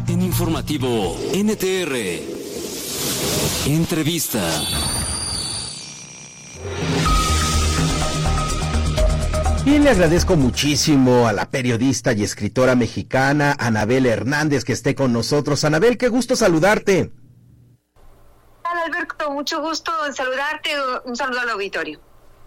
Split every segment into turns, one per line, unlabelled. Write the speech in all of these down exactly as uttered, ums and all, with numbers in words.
En Informativo N T R. Entrevista.
Y le agradezco muchísimo a la periodista y escritora mexicana Anabel Hernández que esté con nosotros. Anabel, qué gusto saludarte.
Hola Alberto, mucho gusto en saludarte, un saludo al auditorio.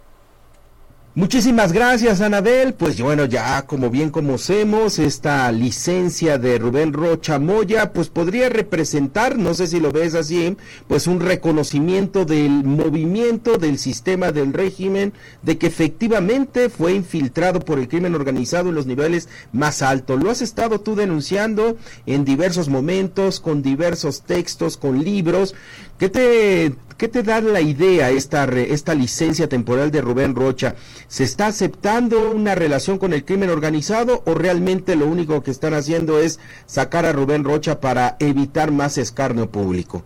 Muchísimas gracias, Anabel. Pues bueno, ya como bien conocemos, esta licencia de Rubén Rocha Moya, pues podría representar, no sé si lo ves así, pues un reconocimiento del movimiento, del sistema, del régimen, de que efectivamente fue infiltrado por el crimen organizado en los niveles más altos. Lo has estado tú denunciando en diversos momentos, con diversos textos, con libros. ¿Qué te, qué te da la idea esta, esta licencia temporal de Rubén Rocha? ¿Se está aceptando una relación con el crimen organizado o realmente lo único que están haciendo es sacar a Rubén Rocha para evitar más escarnio público?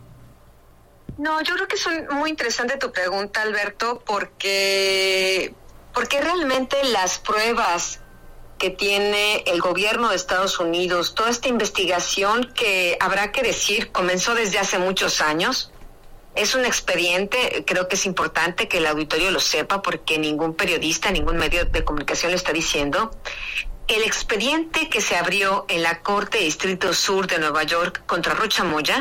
No, yo creo que es un, muy interesante tu pregunta, Alberto, porque, porque realmente las pruebas que tiene el gobierno de Estados Unidos, toda esta investigación que habrá que decir comenzó desde hace muchos años. Es un expediente, creo que es importante que el auditorio lo sepa porque ningún periodista, ningún medio de comunicación lo está diciendo. El expediente que se abrió en la Corte Distrito Sur de Nueva York contra Rocha Moya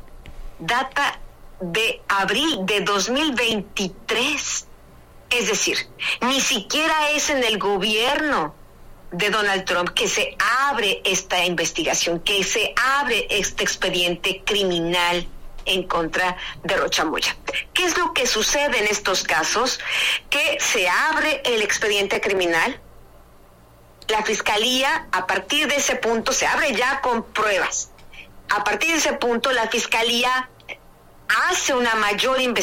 data de abril de dos mil veintitrés. Es decir, ni siquiera es en el gobierno de Donald Trump que se abre esta investigación, que se abre este expediente criminal en contra de Rocha Moya. ¿Qué es lo que sucede en estos casos? Que se abre el expediente criminal, la fiscalía a partir de ese punto se abre ya con pruebas. A partir de ese punto la fiscalía hace una mayor investigación